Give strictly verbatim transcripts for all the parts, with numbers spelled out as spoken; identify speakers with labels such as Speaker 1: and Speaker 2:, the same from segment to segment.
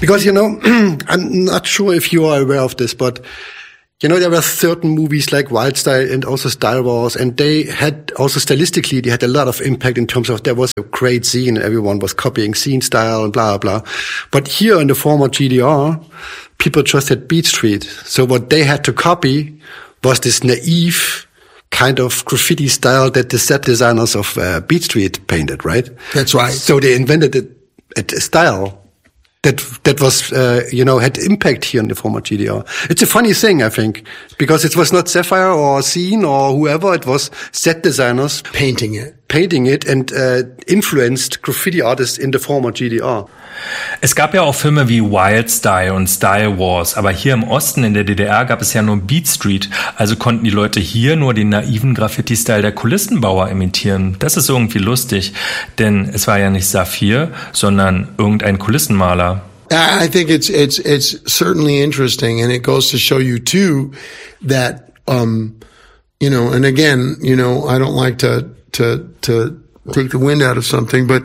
Speaker 1: Because, you know, I'm not sure if you are aware of this, but, you know, there were certain movies like Wild Style and also Star Wars, and they had also stylistically, they had a lot of impact in terms of there was a great scene, everyone was copying scene style and blah, blah. But here in the former G D R, people just had Beat Street. So what they had to copy was this naive kind of graffiti style that the set designers of uh, Beat Street painted, right?
Speaker 2: That's right.
Speaker 1: So they invented a, a style that that was, uh, you know, had impact here in the former G D R. It's a funny thing, I think, because it was not Sapphire or Scene or whoever, it was set designers
Speaker 2: painting it,
Speaker 1: painting it and uh, influenced graffiti artists in the former G D R.
Speaker 3: Es gab ja auch Filme wie Wild Style und Style Wars, aber hier im Osten in der D D R gab es ja nur Beat Street, also konnten die Leute hier nur den naiven Graffiti-Style der Kulissenbauer imitieren. Das ist irgendwie lustig, denn es war ja nicht Saphir, sondern irgendein Kulissenmaler.
Speaker 2: I think it's it's it's certainly interesting, and it goes to show you too that um you know, and again, you know, I don't like to to to take the wind out of something, but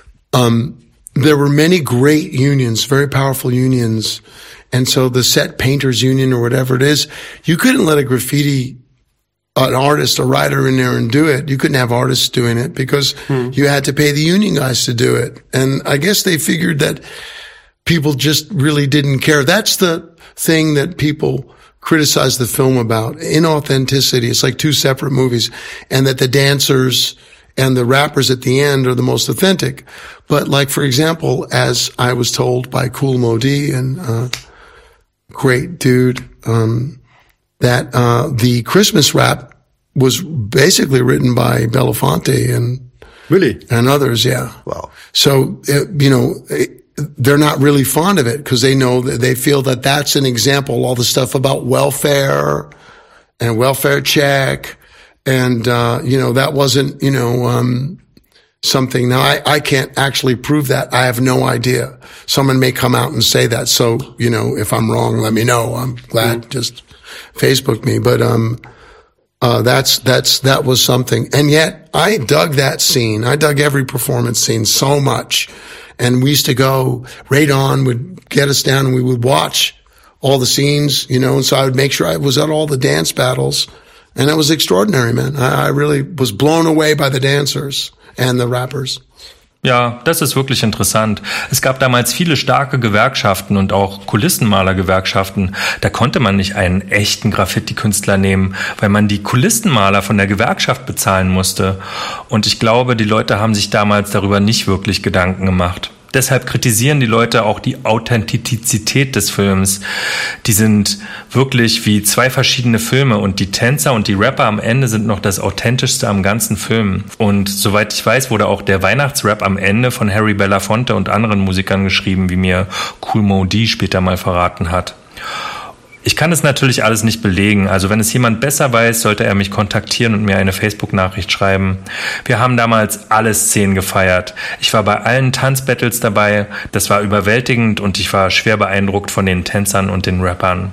Speaker 2: um there were many great unions, very powerful unions. And so the set painters union or whatever it is, you couldn't let a graffiti, an artist, a writer in there and do it. You couldn't have artists doing it because hmm. you had to pay the union guys to do it. And I guess they figured that people just really didn't care. That's the thing that people criticize the film about. Inauthenticity. It's like two separate movies. And that the dancers and the rappers at the end are the most authentic. But like, for example, as I was told by Kool Moe Dee, and uh great dude, um that uh the Christmas rap was basically written by Belafonte and
Speaker 1: really
Speaker 2: and others, yeah.
Speaker 1: Wow.
Speaker 2: So, it, you know, it, they're not really fond of it because they know that they feel that that's an example, all the stuff about welfare and welfare check. And, uh, you know, that wasn't, you know, um, something. Now, I, I can't actually prove that. I have no idea. Someone may come out and say that. So, you know, if I'm wrong, let me know. I'm glad. Mm-hmm. Just Facebook me. But, um, uh, that's, that's, that was something. And yet I dug that scene. I dug every performance scene so much. And we used to go, Radon would get us down and we would watch all the scenes, you know, and so I would make sure I was at all the dance battles. And it was extraordinary, man. I, I really was blown away by the dancers and the rappers.
Speaker 3: Ja, das ist wirklich interessant. Es gab damals viele starke Gewerkschaften und auch Kulissenmalergewerkschaften. Da konnte man nicht einen echten Graffiti-Künstler nehmen, weil man die Kulissenmaler von der Gewerkschaft bezahlen musste. Und ich glaube, die Leute haben sich damals darüber nicht wirklich Gedanken gemacht. Deshalb kritisieren die Leute auch die Authentizität des Films. Die sind wirklich wie zwei verschiedene Filme und die Tänzer und die Rapper am Ende sind noch das Authentischste am ganzen Film. Und soweit ich weiß, wurde auch der Weihnachtsrap am Ende von Harry Belafonte und anderen Musikern geschrieben, wie mir Kool Moe Dee später mal verraten hat. Ich kann es natürlich alles nicht belegen, also wenn es jemand besser weiß, sollte er mich kontaktieren und mir eine Facebook-Nachricht schreiben. Wir haben damals alle Szenen gefeiert. Ich war bei allen Tanzbattles dabei, das war überwältigend und ich war schwer beeindruckt von den Tänzern und den Rappern.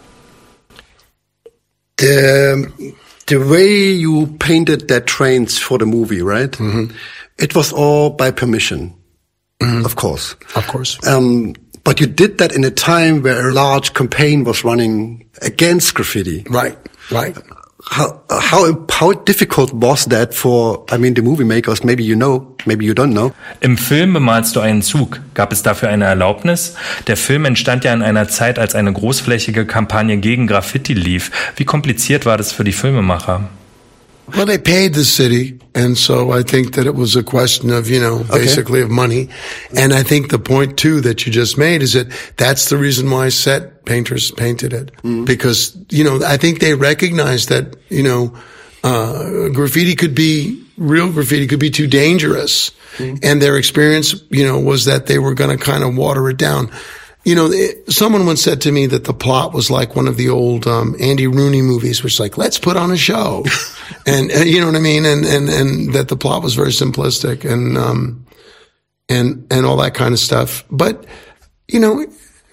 Speaker 1: The, the way you painted that trains for the movie, right? Mm-hmm. It was all by permission, mm-hmm. of course.
Speaker 2: Of course.
Speaker 1: Um, But you did that in a time where a large campaign was running against graffiti.
Speaker 2: Right, right.
Speaker 1: How, how, how difficult was that for, I mean, the movie makers? Maybe you know, maybe you don't know.
Speaker 3: Im Film Bemalst du einen Zug. Gab es dafür eine Erlaubnis? Der Film entstand ja in einer Zeit, als eine großflächige Kampagne gegen Graffiti lief. Wie kompliziert war das für die Filmemacher?
Speaker 2: Well, they paid the city, and so I think that it was a question of, you know, basically okay. of money. And I think the point, too, that you just made is that that's the reason why set painters painted it. Mm-hmm. Because, you know, I think they recognized that, you know, uh, graffiti could be, real graffiti could be too dangerous. Mm-hmm. And their experience, you know, was that they were going to kind of water it down. You know, it, someone once said to me that the plot was like one of the old um Andy Rooney movies, which is like, let's put on a show. and, and you know what I mean? And, and, and that the plot was very simplistic and, um, and, and all that kind of stuff. But, you know,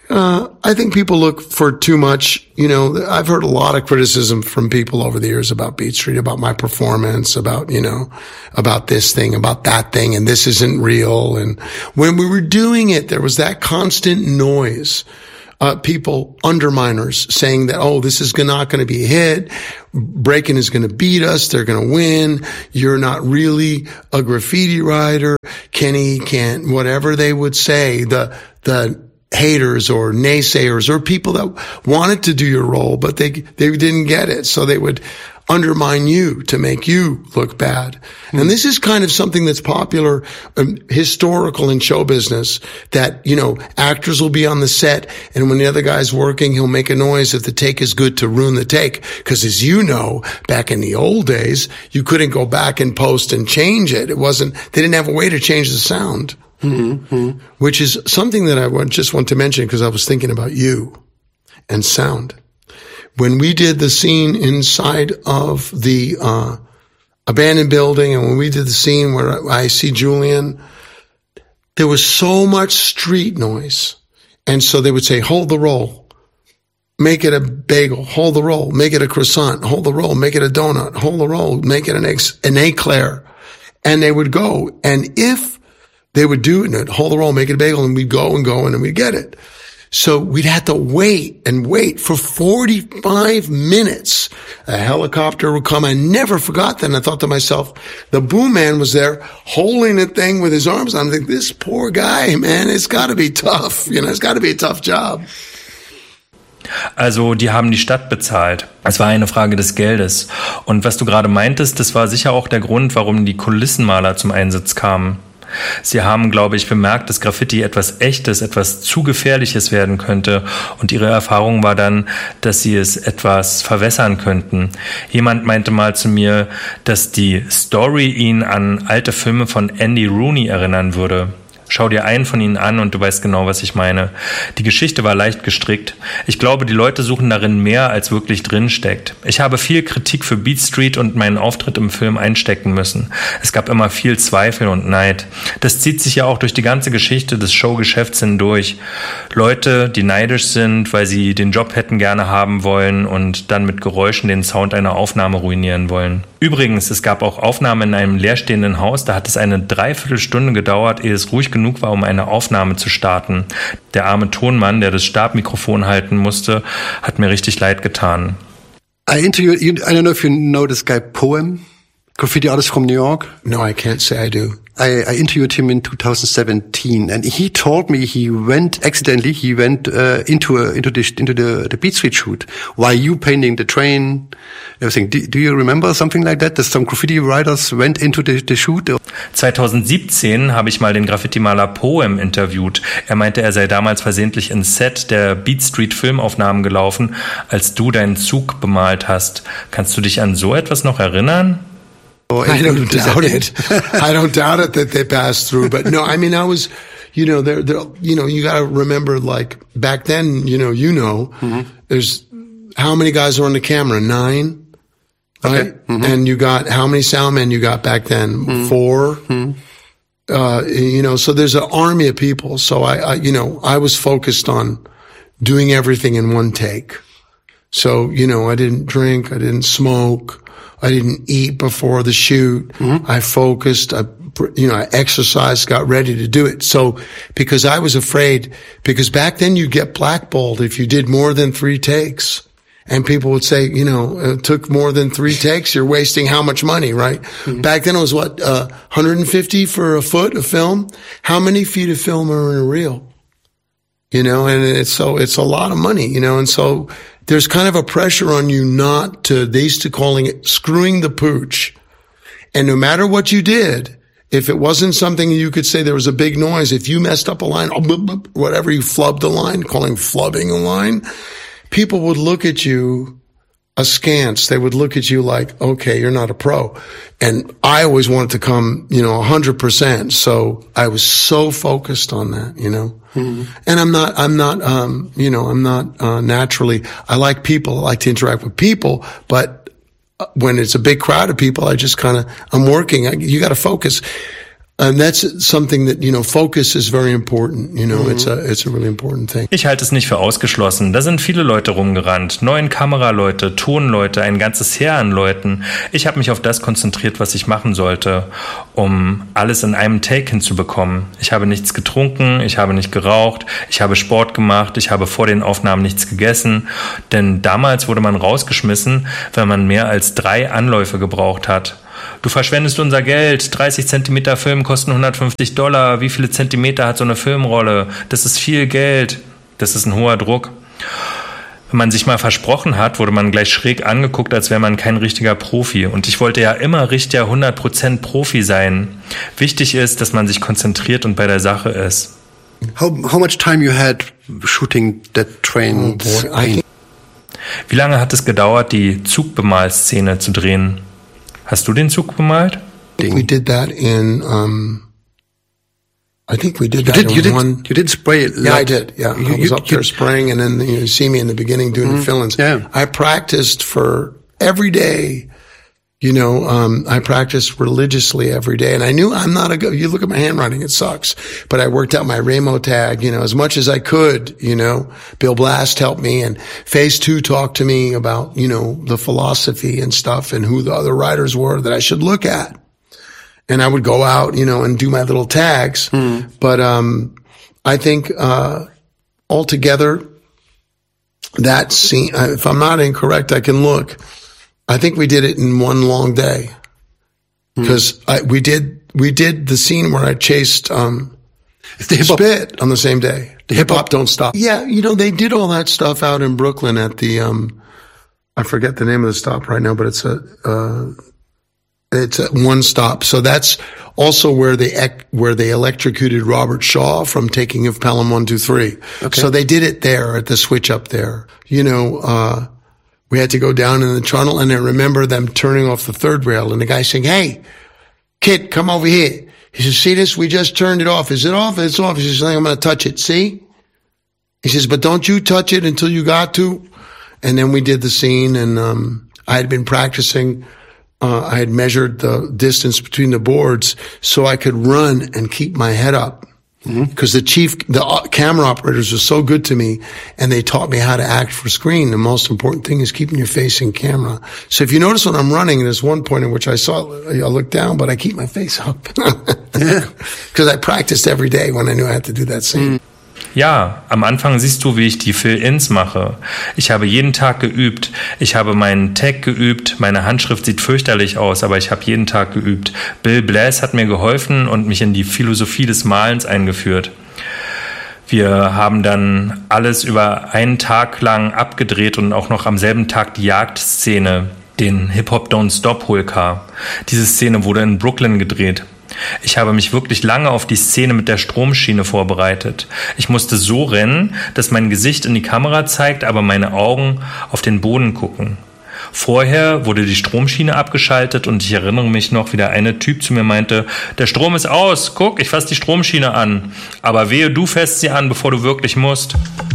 Speaker 2: Uh, I think people look for too much. You know, I've heard a lot of criticism from people over the years about Beat Street, about my performance, about, you know, about this thing, about that thing, and this isn't real. And when we were doing it, there was that constant noise. Uh, people, underminers, saying that, oh, this is not going to be a hit. Breakin' is going to beat us. They're going to win. You're not really a graffiti writer. Kenny can't, whatever they would say, the, the, haters or naysayers or people that wanted to do your role, but they, they didn't get it. So they would undermine you to make you look bad. Mm-hmm. And this is kind of something that's popular, um, historical in show business, that, you know, actors will be on the set, and when the other guy's working, he'll make a noise if the take is good to ruin the take. Cause as you know, back in the old days, you couldn't go back and post and change it. It wasn't, they didn't have a way to change the sound. Mm-hmm. Which is something that I want, just want to mention because I was thinking about you and sound. When we did the scene inside of the uh abandoned building, and when we did the scene where I see Julian, there was so much street noise. And so they would say, hold the roll, make it a bagel, hold the roll, make it a croissant, hold the roll, make it a donut, hold the roll, make it an, ex- an eclair. And they would go, and if they would do it and hold the roll, make it a bagel, and we'd go and go and we'd get it. So we'd have to wait and wait for forty-five minutes. A helicopter would come. I never forgot that. And I thought to myself, the boom man was there holding the thing with his arms. I'm thinking, this poor guy, man, it's got to be tough. You know, it's got to be a tough job.
Speaker 3: Also, die haben die Stadt bezahlt. Es war eine Frage des Geldes. Und was du gerade meintest, das war sicher auch der Grund, warum die Kulissenmaler zum Einsatz kamen. Sie haben, glaube ich, bemerkt, dass Graffiti etwas Echtes, etwas zu Gefährliches werden könnte, und ihre Erfahrung war dann, dass sie es etwas verwässern könnten. Jemand meinte mal zu mir, dass die Story ihn an alte Filme von Andy Rooney erinnern würde. Schau dir einen von ihnen an und du weißt genau, was ich meine. Die Geschichte war leicht gestrickt. Ich glaube, die Leute suchen darin mehr, als wirklich drin steckt. Ich habe viel Kritik für Beat Street und meinen Auftritt im Film einstecken müssen. Es gab immer viel Zweifel und Neid. Das zieht sich ja auch durch die ganze Geschichte des Showgeschäfts hindurch. Leute, die neidisch sind, weil sie den Job hätten gerne haben wollen und dann mit Geräuschen den Sound einer Aufnahme ruinieren wollen. Übrigens, es gab auch Aufnahmen in einem leerstehenden Haus, da hat es eine Dreiviertelstunde gedauert, ehe es ruhig genug war, um eine Aufnahme zu starten. Der arme Tonmann, der das Stabmikrofon halten musste, hat mir richtig leid getan.
Speaker 1: I interviewed, you, I don't know if you know this guy Poem, graffiti artist from New York.
Speaker 2: No, I can't say I do.
Speaker 1: I, I interviewed him in two thousand seventeen, and he told me he went accidentally. He went uh, into a, into the into the, the Beat Street shoot while you painting the train, everything. Do, do you remember something like that? That some graffiti writers went into the, the shoot.
Speaker 3: zwanzig siebzehn habe ich mal den Graffiti-Maler Poem interviewt. Er meinte, er sei damals versehentlich ins Set der Beat Street Filmaufnahmen gelaufen, als du deinen Zug bemalt hast. Kannst du dich an so etwas noch erinnern?
Speaker 2: I don't doubt it. I don't doubt it that they passed through. But no, I mean, I was, you know, there, there, you know, you got to remember, like back then, you know, you know, mm-hmm. there's how many guys are on the camera? Nine, right? Okay. Mm-hmm. And you got how many soundmen you got back then? Mm-hmm. Four. Mm-hmm. Uh, you know, so there's an army of people. So I, I, you know, I was focused on doing everything in one take. So, you know, I didn't drink, I didn't smoke. I didn't eat before the shoot. Mm-hmm. I focused, I, you know, I exercised, got ready to do it. So, because I was afraid, because back then you get blackballed if you did more than three takes. And people would say, you know, it took more than three takes, you're wasting how much money, right? Mm-hmm. Back then it was what, uh, one hundred fifty for a foot of film? How many feet of film are in a reel? You know, and it's so, it's a lot of money, you know, and so, there's kind of a pressure on you not to, they used to calling it screwing the pooch. And no matter what you did, if it wasn't something you could say there was a big noise, if you messed up a line, whatever, you flubbed a line, calling flubbing a line, people would look at you askance. They would look at you like, okay, you're not a pro. And I always wanted to come, you know, one hundred percent. So I was so focused on that, you know. Mm-hmm. And I'm not, I'm not, um, you know, I'm not, uh, naturally, I like people, I like to interact with people, but when it's a big crowd of people, I just kind of, I'm working, I, you got to focus. And that's something that, you know, focus is very important. You know, mm-hmm. it's a, it's a really important thing.
Speaker 3: Ich halte es nicht für ausgeschlossen. Da sind viele Leute rumgerannt. Neun Kameraleute, Tonleute, ein ganzes Heer an Leuten. Ich habe mich auf das konzentriert, was ich machen sollte, um alles in einem Take hinzubekommen. Ich habe nichts getrunken, ich habe nicht geraucht, ich habe Sport gemacht, ich habe vor den Aufnahmen nichts gegessen. Denn damals wurde man rausgeschmissen, wenn man mehr als drei Anläufe gebraucht hat. Du verschwendest unser Geld, dreißig Zentimeter Film kosten hundertfünfzig Dollar, wie viele Zentimeter hat so eine Filmrolle? Das ist viel Geld, das ist ein hoher Druck. Wenn man sich mal versprochen hat, wurde man gleich schräg angeguckt, als wäre man kein richtiger Profi. Und ich wollte ja immer richtiger hundert Prozent Profi sein. Wichtig ist, dass man sich konzentriert und bei der Sache ist.
Speaker 1: How, how much time you had shooting that train?
Speaker 2: Oh,
Speaker 3: Wie lange hat es gedauert, die Zugbemalszene zu drehen? Hast du den Zug bemalt?
Speaker 2: We did that in, um, I think we did that
Speaker 1: you did,
Speaker 2: in
Speaker 1: you did,
Speaker 2: one.
Speaker 1: You did spray.
Speaker 2: Yeah, I did. Yeah, you, I was up you, there spraying, and then you see me in the beginning doing mm, the fill-ins.
Speaker 1: Yeah.
Speaker 2: I practiced for every day. You know, um, I practiced religiously every day, and I knew I'm not a good, you look at my handwriting, it sucks, but I worked out my Ramo tag, you know, as much as I could, you know. Bill Blast helped me, and Phase Two talked to me about, you know, the philosophy and stuff and who the other writers were that I should look at. And I would go out, you know, and do my little tags. Mm. But, um, I think, uh, altogether, that scene, if I'm not incorrect, I can look. I think we did it in one long day because mm. we did we did the scene where I chased um,
Speaker 1: the hip-hop,
Speaker 2: Spit on the same day.
Speaker 1: The hip hop don't stop.
Speaker 2: Yeah, you know they did all that stuff out in Brooklyn at the um, I forget the name of the stop right now, but it's a uh, it's a one stop. So that's also where they where they electrocuted Robert Shaw from Taking of Pelham one two three. Okay. So they did it there at the switch up there. You know. Uh, We had to go down in the tunnel, and I remember them turning off the third rail, and the guy saying, "Hey, kid, come over here." He says, "See this? We just turned it off. Is it off? It's off." He says, "I'm going to touch it. See?" He says, "But don't you touch it until you got to." And then we did the scene, and um I had been practicing. Uh, I had measured the distance between the boards so I could run and keep my head up. Because mm-hmm. the chief, the camera operators were so good to me, and they taught me how to act for screen. The most important thing is keeping your face in camera. So if you notice when I'm running, there's one point in which I saw, I look down, but I keep my face up. Because I practiced every day when I knew I had to do that scene. Mm.
Speaker 3: Ja, am Anfang siehst du, wie ich die Fill-Ins mache. Ich habe jeden Tag geübt. Ich habe meinen Tag geübt. Meine Handschrift sieht fürchterlich aus, aber ich habe jeden Tag geübt. Bill Blass hat mir geholfen und mich in die Philosophie des Malens eingeführt. Wir haben dann alles über einen Tag lang abgedreht und auch noch am selben Tag die Jagdszene, den Hip-Hop Don't Stop Holka. Diese Szene wurde in Brooklyn gedreht. Ich habe mich wirklich lange auf die Szene mit der Stromschiene vorbereitet. Ich musste so rennen, dass mein Gesicht in die Kamera zeigt, aber meine Augen auf den Boden gucken. Vorher wurde die Stromschiene abgeschaltet und ich erinnere mich noch, wie der eine Typ zu mir meinte, der Strom ist aus, guck, ich fasse die Stromschiene an. Aber wehe, du fässt sie an, bevor du wirklich musst.